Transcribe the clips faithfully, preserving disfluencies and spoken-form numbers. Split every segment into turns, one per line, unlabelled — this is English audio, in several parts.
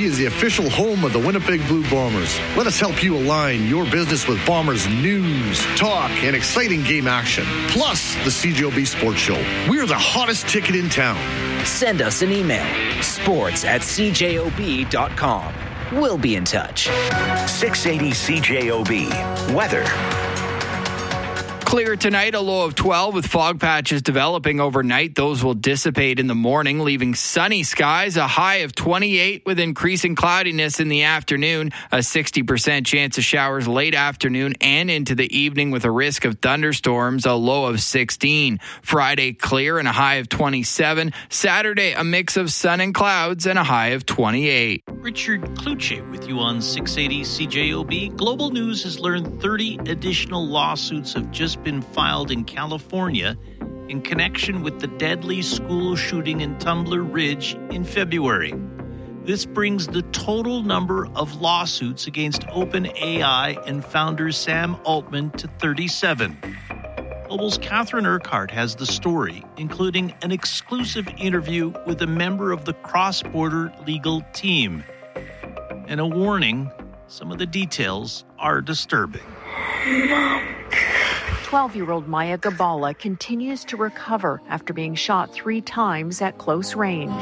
is the official home of the Winnipeg Blue Bombers. Let us help you align your business with Bombers news, talk, and exciting game action. Plus, the C J O B Sports Show. We are the hottest ticket in town.
Send us an email, sports at c j o b dot com. We'll be in touch.
six eighty C J O B. Weather.
Clear tonight, a low of twelve with fog patches developing overnight. Those will dissipate in the morning, leaving sunny skies, a high of twenty-eight with increasing cloudiness in the afternoon, a sixty percent chance of showers late afternoon and into the evening with a risk of thunderstorms, a low of sixteen. Friday, clear and a high of twenty-seven. Saturday, a mix of sun and clouds and a high of twenty-eight.
Richard Kluche with you on six eighty C J O B. Global News has learned thirty additional lawsuits have just been filed in California in connection with the deadly school shooting in Tumbler Ridge in February. This brings the total number of lawsuits against OpenAI and founder Sam Altman to thirty-seven. Global's Catherine Urquhart has the story, including an exclusive interview with a member of the cross-border legal team. And a warning, some of the details are disturbing.
twelve-year-old Maya Gabala continues to recover after being shot three times at close range.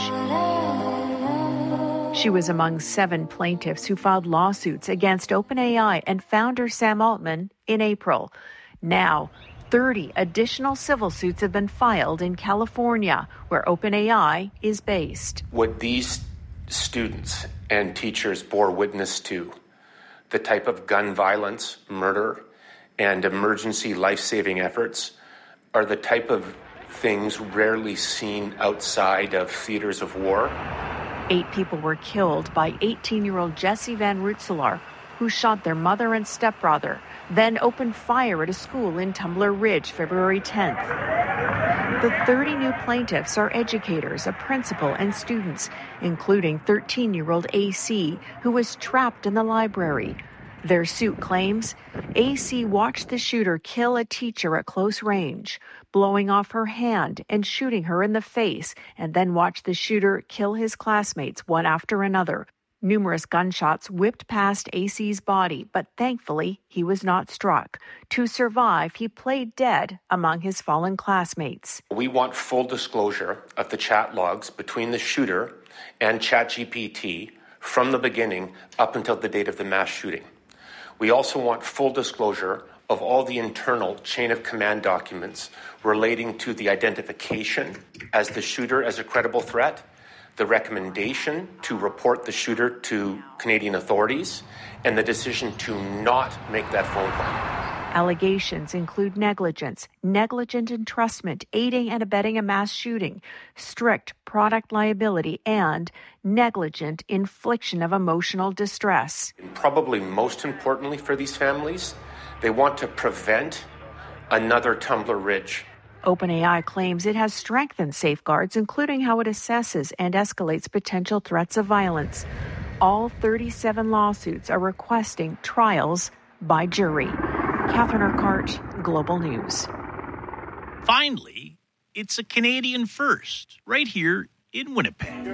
She was among seven plaintiffs who filed lawsuits against OpenAI and founder Sam Altman in April. Now, thirty additional civil suits have been filed in California, where OpenAI is based.
What these students and teachers bore witness to, the type of gun violence, murder, and emergency life-saving efforts, are the type of things rarely seen outside of theaters of war.
Eight people were killed by eighteen-year-old Jesse Van Rootselaar, who shot their mother and stepbrother, then opened fire at a school in Tumbler Ridge February tenth. The thirty new plaintiffs are educators, a principal, and students, including thirteen-year-old A C, who was trapped in the library. Their suit claims A C watched the shooter kill a teacher at close range, blowing off her hand and shooting her in the face, and then watched the shooter kill his classmates one after another. Numerous gunshots whipped past A C's body, but thankfully he was not struck. To survive, he played dead among his fallen classmates.
We want full disclosure of the chat logs between the shooter and ChatGPT from the beginning up until the date of the mass shooting. We also want full disclosure of all the internal chain of command documents relating to the identification as the shooter as a credible threat, the recommendation to report the shooter to Canadian authorities, and the decision to not make that phone call.
Allegations include negligence, negligent entrustment, aiding and abetting a mass shooting, strict product liability, and negligent infliction of emotional distress.
And probably most importantly for these families, they want to prevent another Tumbler Ridge.
OpenAI claims it has strengthened safeguards, including how it assesses and escalates potential threats of violence. All thirty-seven lawsuits are requesting trials by jury. Catherine Urquhart, Global News.
Finally, it's a Canadian first, right here in Winnipeg.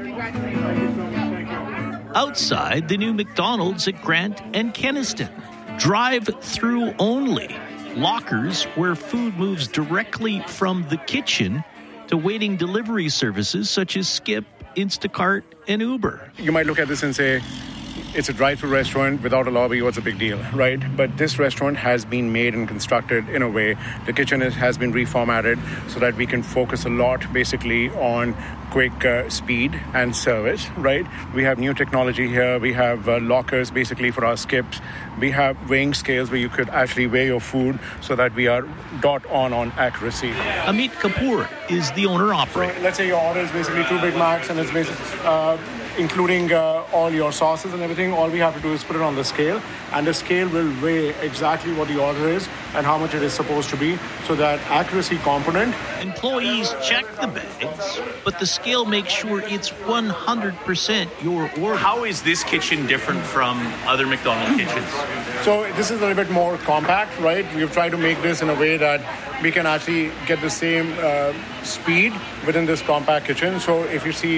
Outside the new McDonald's at Grant and Kenniston. Drive-through only. Lockers where food moves directly from the kitchen to waiting delivery services such as Skip, Instacart, and Uber.
You might look at this and say, it's a drive-through restaurant without a lobby, what's a big deal, right? But this restaurant has been made and constructed in a way, the kitchen is, has been reformatted so that we can focus a lot basically on quick uh, speed and service, right? We have new technology here. We have uh, lockers basically for our skips. We have weighing scales where you could actually weigh your food so that we are dot on on accuracy.
Amit Kapoor is the owner-operator.
So let's say your order is basically two Big Macs and it's basically... Uh, including uh, all your sauces and everything, all we have to do is put it on the scale, and the scale will weigh exactly what the order is and how much it is supposed to be, so that accuracy component.
Employees check the bags, but the scale makes sure it's one hundred percent your order.
How is this kitchen different from other McDonald's kitchens?
So this is a little bit more compact, right? We've tried to make this in a way that we can actually get the same uh, speed within this compact kitchen. So if you see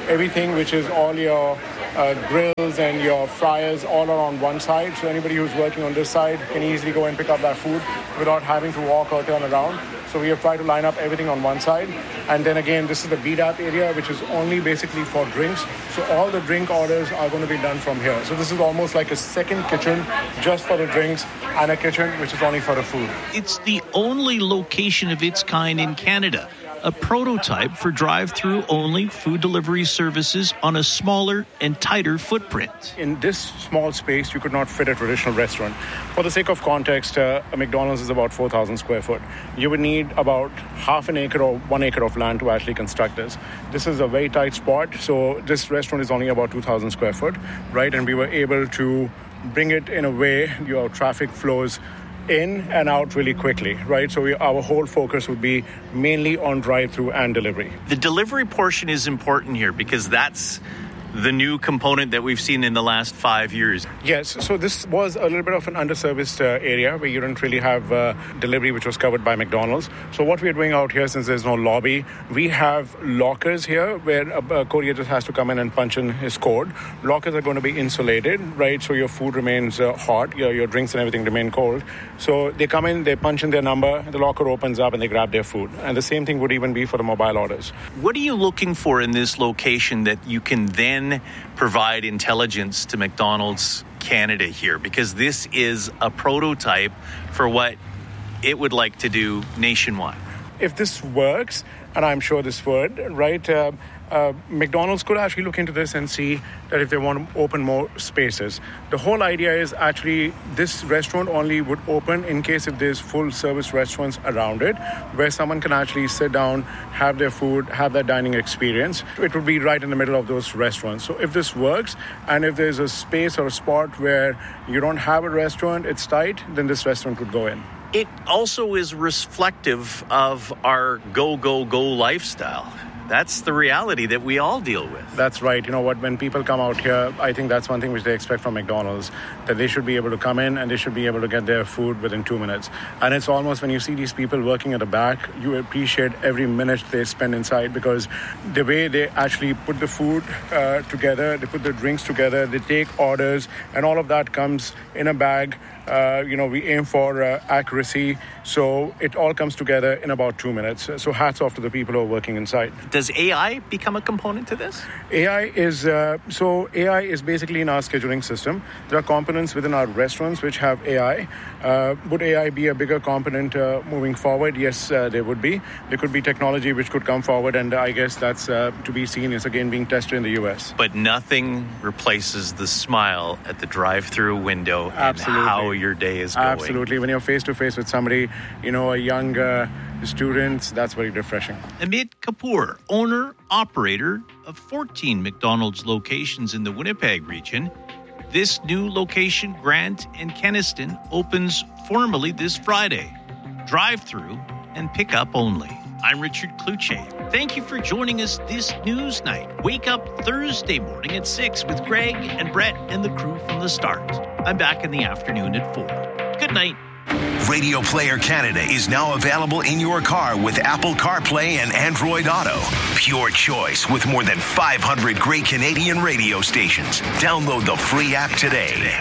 everything which is all your uh, grills and your fryers all are on one side. So anybody who's working on this side can easily go and pick up that food without having to walk or turn around. So we have tried to line up everything on one side. And then again, this is the B D A P area, which is only basically for drinks. So all the drink orders are going to be done from here. So this is almost like a second kitchen just for the drinks and a kitchen which is only for the food.
It's the only location of its kind in Canada. A prototype for drive-through only food delivery services on a smaller and tighter footprint.
In this small space, you could not fit a traditional restaurant. For the sake of context, uh, a McDonald's is about four thousand square foot. You would need about half an acre or one acre of land to actually construct this. This is a very tight spot, so this restaurant is only about two thousand square foot, right? And we were able to bring it in a way your traffic flows in and out really quickly, right? So we, our whole focus would be mainly on drive-through and delivery.
The delivery portion is important here because that's the new component that we've seen in the last five years.
Yes, so this was a little bit of an underserviced uh, area where you didn't really have uh, delivery, which was covered by McDonald's. So what we're doing out here, since there's no lobby, we have lockers here where a, a courier just has to come in and punch in his code. Lockers are going to be insulated, right? So your food remains uh, hot, your, your drinks and everything remain cold. So they come in, they punch in their number, the locker opens up and they grab their food. And the same thing would even be for the mobile orders.
What are you looking for in this location that you can then provide intelligence to McDonald's Canada here? Because this is a prototype for what it would like to do nationwide.
If this works, and I'm sure this would, right, uh, uh, McDonald's could actually look into this and see that if they want to open more spaces. The whole idea is actually this restaurant only would open in case if there's full service restaurants around it, where someone can actually sit down, have their food, have that dining experience. It would be right in the middle of those restaurants. So if this works, and if there's a space or a spot where you don't have a restaurant, it's tight, then this restaurant could go in.
It also is reflective of our go, go, go lifestyle. That's the reality that we all deal with.
That's right. You know what, when people come out here, I think that's one thing which they expect from McDonald's, that they should be able to come in and they should be able to get their food within two minutes. And it's almost, when you see these people working at the back, you appreciate every minute they spend inside, because the way they actually put the food uh, together, they put the drinks together, they take orders, and all of that comes in a bag. Uh, you know, we aim for uh, accuracy, so it all comes together in about two minutes. So hats off to the people who are working inside.
Does A I become a component to this?
A I is, uh, so A I is basically in our scheduling system. There are components within our restaurants which have A I. Uh, would A I be a bigger component uh, moving forward? Yes, uh, there would be. There could be technology which could come forward, and I guess that's uh, to be seen. It's again being tested in the U S.
But nothing replaces the smile at the drive-through window.
Absolutely.
And how your day is going.
Absolutely. When you're face-to-face with somebody, you know, a young uh, student, that's very refreshing.
Amit Kapoor, owner, operator of fourteen McDonald's locations in the Winnipeg region. This new location, Grant and Kenniston, opens formally this Friday. Drive-through and pick-up only. I'm Richard Kluche. Thank you for joining us this news night. Wake up Thursday morning at six with Greg and Brett and the crew from the start. I'm back in the afternoon at four. Good night.
Radio Player Canada is now available in your car with Apple CarPlay and Android Auto. Pure choice with more than five hundred great Canadian radio stations. Download the free app today.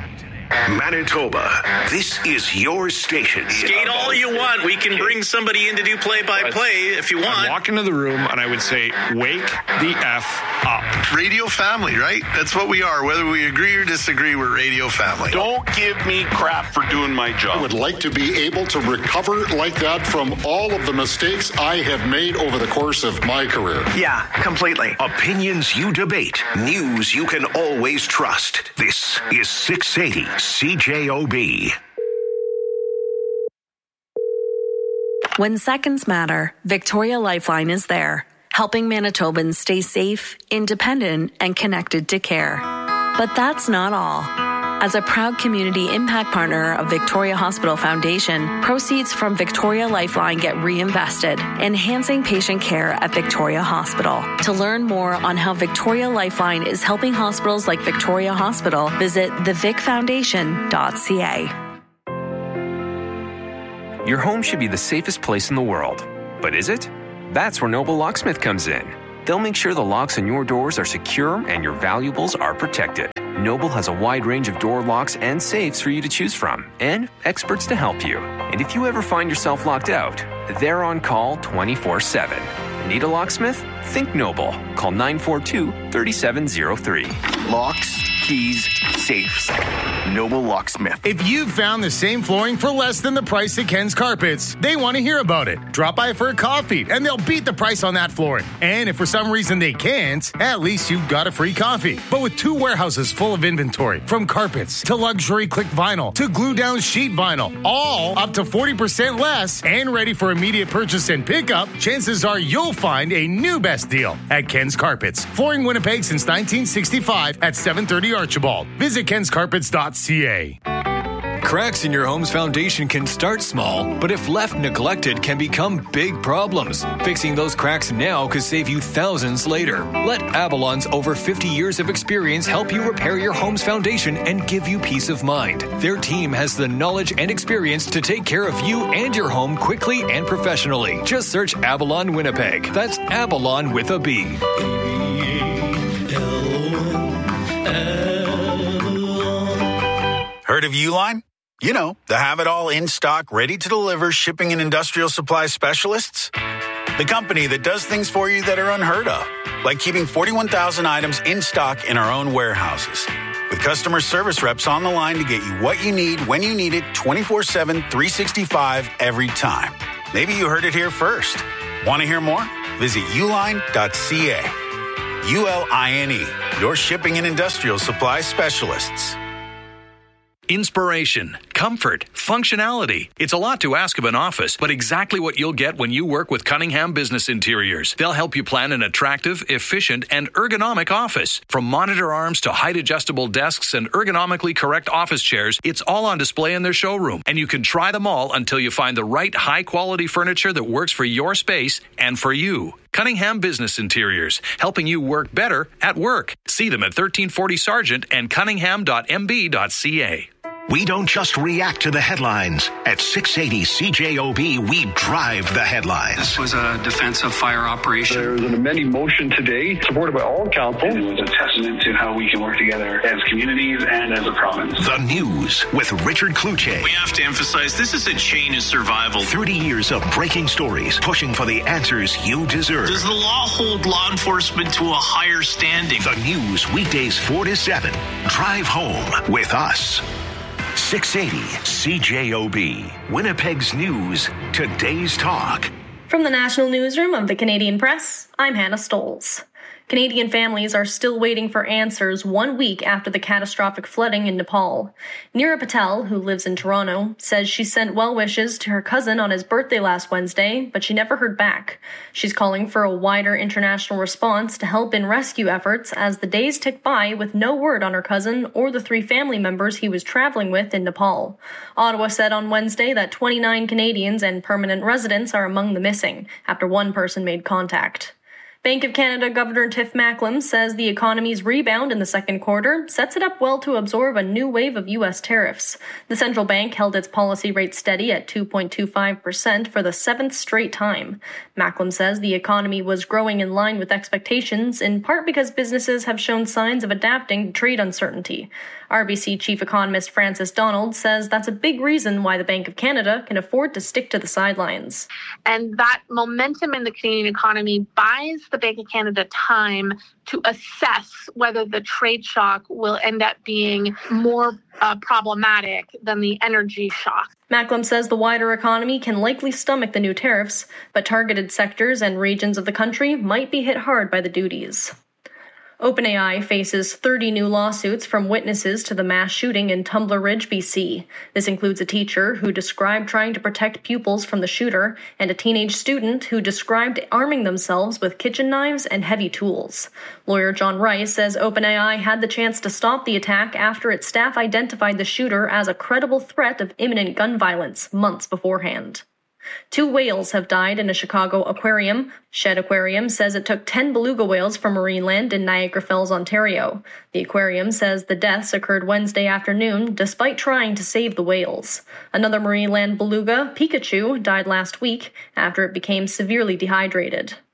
Manitoba, this is your station.
Skate all you want. We can bring somebody in to do play-by-play if you want.
I'd walk into the room and I would say, wake the F up.
Radio family, right? That's what we are. Whether we agree or disagree, we're radio family.
Don't give me crap for doing my job.
I would like to be able to recover like that from all of the mistakes I have made over the course of my career.
Yeah, completely. Opinions you debate. News you can always trust. This is six eighty C J O B.
When seconds matter, Victoria Lifeline is there, helping Manitobans stay safe, independent, and connected to care. But that's not all. As a proud community impact partner of Victoria Hospital Foundation, proceeds from Victoria Lifeline get reinvested, enhancing patient care at Victoria Hospital. To learn more on how Victoria Lifeline is helping hospitals like Victoria Hospital, visit the vic foundation dot c a.
Your home should be the safest place in the world. But is it? That's where Noble Locksmith comes in. They'll make sure the locks on your doors are secure and your valuables are protected. Noble has a wide range of door locks and safes for you to choose from, and experts to help you. And if you ever find yourself locked out, they're on call twenty-four seven. Need a locksmith? Think Noble. Call nine four two, three seven zero three.
Locks, keys, safes. Noble Locksmith.
If you've found the same flooring for less than the price at Ken's Carpets, they want to hear about it. Drop by for a coffee, and they'll beat the price on that flooring. And if for some reason they can't, at least you've got a free coffee. But with two warehouses full of inventory, from carpets to luxury click vinyl to glue-down sheet vinyl, all up to forty percent less and ready for immediate purchase and pickup, chances are you'll find a new best deal at Ken's Carpets. Flooring Winnipeg since nineteen sixty-five at seven thirty Archibald. Visit kens carpets dot c a.
Cracks in your home's foundation can start small, but if left neglected can become big problems. Fixing those cracks now could save you thousands later. Let Avalon's over fifty years of experience help you repair your home's foundation and give you peace of mind. Their team has the knowledge and experience to take care of you and your home quickly and professionally. Just search Avalon Winnipeg. That's Avalon with a B.
Heard of Uline? You know, the have-it-all in-stock, ready-to-deliver shipping and industrial supply specialists. The company that does things for you that are unheard of, like keeping forty-one thousand items in stock in our own warehouses. With customer service reps on the line to get you what you need, when you need it, twenty-four seven, three sixty-five, every time. Maybe you heard it here first. Want to hear more? Visit uline dot c a. U L I N E, your shipping and industrial supply specialists.
Inspiration, comfort, functionality. It's a lot to ask of an office, but exactly what you'll get when you work with Cunningham Business Interiors. They'll help you plan an attractive, efficient, and ergonomic office. From monitor arms to height-adjustable desks and ergonomically correct office chairs, it's all on display in their showroom, and you can try them all until you find the right high-quality furniture that works for your space and for you. Cunningham Business Interiors, helping you work better at work. See them at thirteen forty Sargent and cunningham dot m b dot c a.
We don't just react to the headlines. At six eighty C J O B, we drive the headlines.
This was a defensive fire operation.
There was an amending motion today, supported by all council.
It was a testament to how we can work together as communities and as a province.
The News with Richard Kluche.
We have to emphasize this is a chain of survival.
thirty years of breaking stories, pushing for the answers you deserve.
Does the law hold law enforcement to a higher standing?
The News, weekdays four to seven. Drive home with us. six eighty C J O B, Winnipeg's News, today's talk.
From the National Newsroom of the Canadian Press, I'm Hannah Stolz. Canadian families are still waiting for answers one week after the catastrophic flooding in Nepal. Neera Patel, who lives in Toronto, says she sent well wishes to her cousin on his birthday last Wednesday, but she never heard back. She's calling for a wider international response to help in rescue efforts as the days tick by with no word on her cousin or the three family members he was traveling with in Nepal. Ottawa said on Wednesday that twenty-nine Canadians and permanent residents are among the missing, after one person made contact. Bank of Canada Governor Tiff Macklem says the economy's rebound in the second quarter sets it up well to absorb a new wave of U S tariffs. The central bank held its policy rate steady at two point two five percent for the seventh straight time. Macklem says the economy was growing in line with expectations, in part because businesses have shown signs of adapting to trade uncertainty. R B C chief economist Francis Donald says that's a big reason why the Bank of Canada can afford to stick to the sidelines.
And that momentum in the Canadian economy buys the Bank of Canada time to assess whether the trade shock will end up being more uh, problematic than the energy shock.
Macklem says the wider economy can likely stomach the new tariffs, but targeted sectors and regions of the country might be hit hard by the duties. OpenAI faces thirty new lawsuits from witnesses to the mass shooting in Tumbler Ridge, B C. This includes a teacher who described trying to protect pupils from the shooter and a teenage student who described arming themselves with kitchen knives and heavy tools. Lawyer John Rice says OpenAI had the chance to stop the attack after its staff identified the shooter as a credible threat of imminent gun violence months beforehand. Two whales have died in a Chicago aquarium. Shed Aquarium says it took ten beluga whales from Marineland in Niagara Falls, Ontario. The aquarium says the deaths occurred Wednesday afternoon despite trying to save the whales. Another Marineland beluga, Pikachu, died last week after it became severely dehydrated.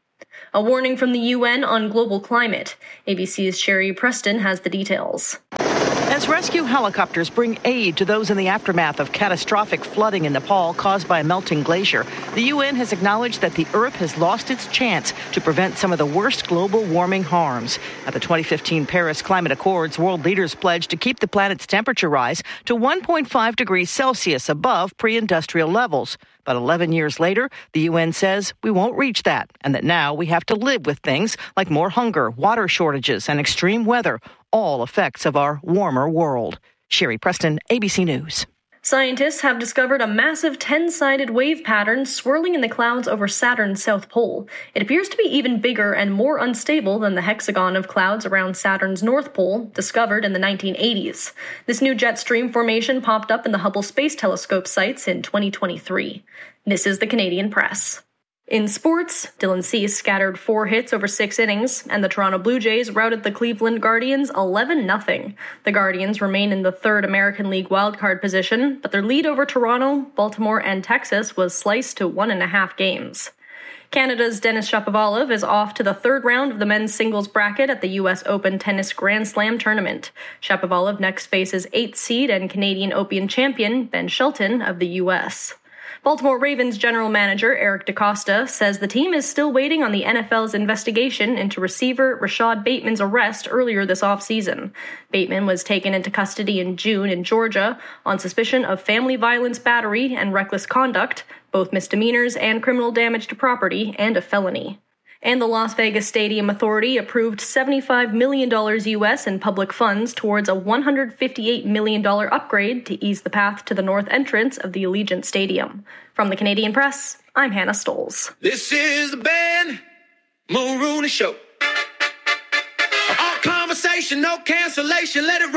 A warning from the U N on global climate. A B C's Sherry Preston has the details.
As rescue helicopters bring aid to those in the aftermath of catastrophic flooding in Nepal caused by a melting glacier, the U N has acknowledged that the Earth has lost its chance to prevent some of the worst global warming harms. At the twenty fifteen Paris Climate Accords, world leaders pledged to keep the planet's temperature rise to one point five degrees Celsius above pre-industrial levels. But eleven years later, the U N says we won't reach that, and that now we have to live with things like more hunger, water shortages, and extreme weather, all effects of our warmer world. Sherry Preston, A B C News.
Scientists have discovered a massive ten-sided wave pattern swirling in the clouds over Saturn's south pole. It appears to be even bigger and more unstable than the hexagon of clouds around Saturn's north pole, discovered in the nineteen eighties. This new jet stream formation popped up in the Hubble Space Telescope sites in twenty twenty-three. This is the Canadian Press. In sports, Dylan Cease scattered four hits over six innings, and the Toronto Blue Jays routed the Cleveland Guardians eleven nothing. The Guardians remain in the third American League wildcard position, but their lead over Toronto, Baltimore, and Texas was sliced to one and a half games. Canada's Denis Shapovalov is off to the third round of the men's singles bracket at the U S Open Tennis Grand Slam tournament. Shapovalov next faces eighth seed and Canadian Open champion Ben Shelton of the U S Baltimore Ravens general manager Eric DeCosta says the team is still waiting on the N F L's investigation into receiver Rashad Bateman's arrest earlier this offseason. Bateman was taken into custody in June in Georgia on suspicion of family violence battery and reckless conduct, both misdemeanors and criminal damage to property, and a felony. And the Las Vegas Stadium Authority approved seventy-five million dollars U S in public funds towards a one hundred fifty-eight million dollars upgrade to ease the path to the north entrance of the Allegiant Stadium. From the Canadian Press, I'm Hannah Stoles.
This is the Ben Mulrooney Show. All conversation, no cancellation, let it